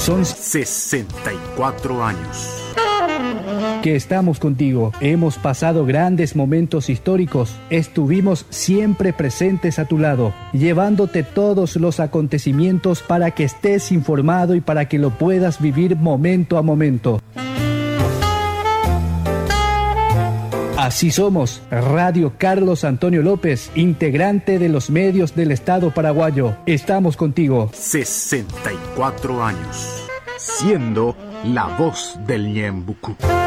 Son 64 años que estamos contigo. Hemos pasado grandes momentos históricos. Estuvimos siempre presentes a tu lado, llevándote todos los acontecimientos para que estés informado y para que lo puedas vivir momento a momento. Así somos, Radio Carlos Antonio López, integrante de los medios del Estado paraguayo. Estamos contigo. 64 años, siendo la voz del Ñembucú.